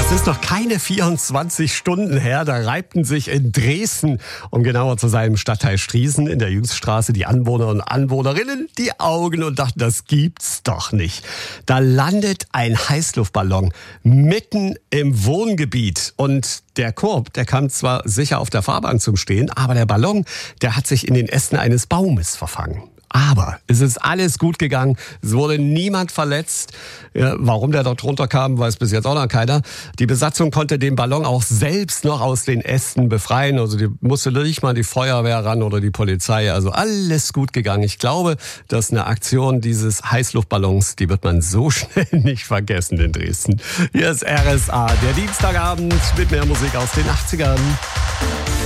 Es ist noch keine 24 Stunden her, da reibten sich in Dresden, um genauer zu sein, im Stadtteil Striesen in der Jüngststraße, die Anwohner und Anwohnerinnen die Augen und dachten, das gibt's doch nicht. Da landet ein Heißluftballon mitten im Wohngebiet und der Korb, der kam zwar sicher auf der Fahrbahn zum Stehen, aber der Ballon, der hat sich in den Ästen eines Baumes verfangen. Aber es ist alles gut gegangen, es wurde niemand verletzt. Ja, warum der dort runterkam, weiß bis jetzt auch noch keiner. Die Besatzung konnte den Ballon auch selbst noch aus den Ästen befreien. Also die musste nicht mal die Feuerwehr ran oder die Polizei. Also alles gut gegangen. Ich glaube, dass eine Aktion dieses Heißluftballons, die wird man so schnell nicht vergessen in Dresden. Hier ist RSA, der Dienstagabend mit mehr Musik aus den 80ern.